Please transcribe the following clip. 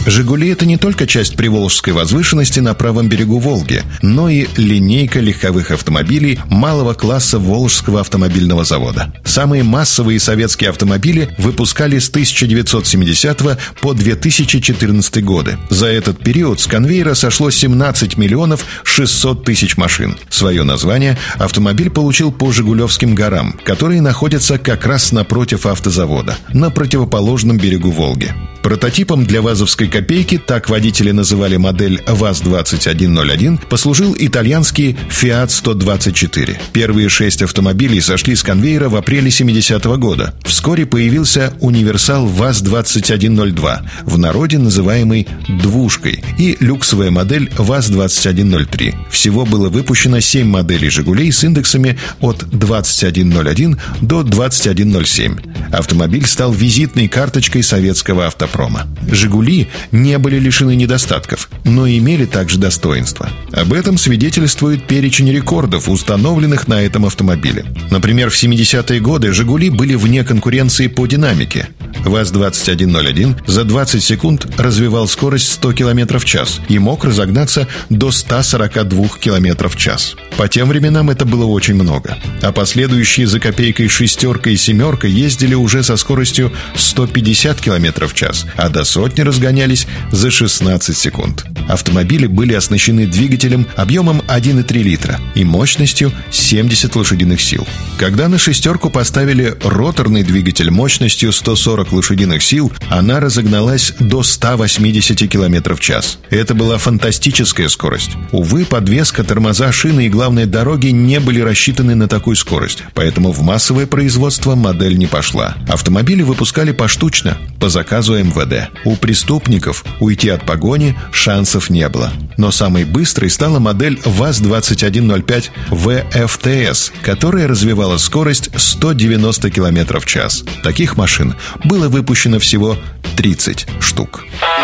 «Жигули» — это не только часть Приволжской возвышенности на правом берегу Волги, но и линейка легковых автомобилей малого класса Волжского автомобильного завода. Самые массовые советские автомобили выпускали с 1970 по 2014 годы. За этот период с конвейера сошло 17 миллионов 600 тысяч машин. Свое название автомобиль получил по Жигулевским горам, которые находятся как раз напротив автозавода, на противоположном берегу Волги. Прототипом для ВАЗовской «Копейки», так водители называли модель ВАЗ-2101, послужил итальянский Fiat 124. Первые 6 автомобилей сошли с конвейера в апреле 70-го года. Вскоре появился универсал ВАЗ-2102, в народе называемый «двушкой», и люксовая модель ВАЗ-2103. Всего было выпущено 7 моделей «Жигулей» с индексами от 2101 до 2107. Автомобиль стал визитной карточкой советского автопрома. «Жигули» не были лишены недостатков, но имели также достоинства. Об этом свидетельствует перечень рекордов, установленных на этом автомобиле. Например, в 70-е годы «Жигули» были вне конкуренции по динамике. ВАЗ-2101 за 20 секунд развивал скорость 100 км в час и мог разогнаться до 142 км в час. По тем временам это было очень много. А последующие за «Копейкой» «шестерка» и «семерка» ездили уже со скоростью 150 км в час, а до сотни разгонялись за 16 секунд. Автомобили были оснащены двигателем объемом 1,3 литра и мощностью 70 лошадиных сил. Когда на «шестерку» поставили роторный двигатель мощностью 140 лошадиных сил, она разогналась до 180 км в час. Это была фантастическая скорость. Увы, подвеска, тормоза, шины и, главное, дороги не были рассчитаны на такую скорость, поэтому в массовое производство модель не пошла. Автомобили выпускали поштучно, по заказу МВД. У преступников уйти от погони шансов не было. Но самой быстрой стала модель ВАЗ-2105 ВФТС, которая развивала скорость 190 км в час. Таких машин было выпущено всего 30 штук.